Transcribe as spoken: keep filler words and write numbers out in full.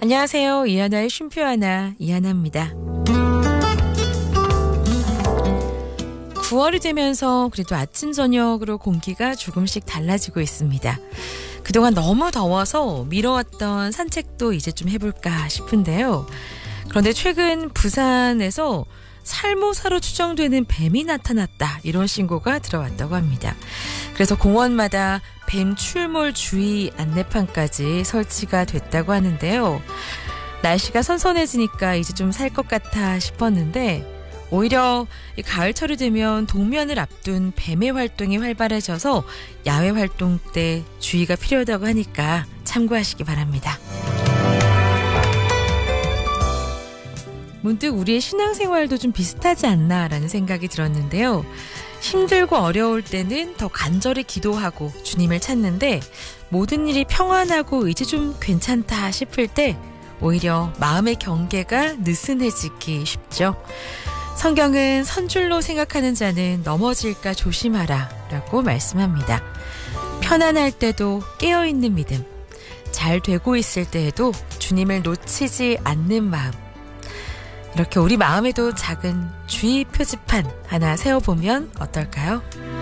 안녕하세요. 이하나의 쉼표 하나, 이하나입니다. 구월이 되면서 그래도 아침 저녁으로 공기가 조금씩 달라지고 있습니다. 그동안 너무 더워서 미뤄왔던 산책도 이제 좀 해볼까 싶은데요. 그런데 최근 부산에서 살모사로 추정되는 뱀이 나타났다, 이런 신고가 들어왔다고 합니다. 그래서 공원마다 뱀 출몰 주의 안내판까지 설치가 됐다고 하는데요. 날씨가 선선해지니까 이제 좀 살 것 같아 싶었는데 오히려 가을철이 되면 동면을 앞둔 뱀의 활동이 활발해져서 야외 활동 때 주의가 필요하다고 하니까 참고하시기 바랍니다. 문득 우리의 신앙생활도 좀 비슷하지 않나라는 생각이 들었는데요. 힘들고 어려울 때는 더 간절히 기도하고 주님을 찾는데 모든 일이 평안하고 이제 좀 괜찮다 싶을 때 오히려 마음의 경계가 느슨해지기 쉽죠. 성경은 선줄로 생각하는 자는 넘어질까 조심하라 라고 말씀합니다. 편안할 때도 깨어있는 믿음, 잘 되고 있을 때에도 주님을 놓치지 않는 마음, 이렇게 우리 마음에도 작은 주의 표지판 하나 세워보면 어떨까요?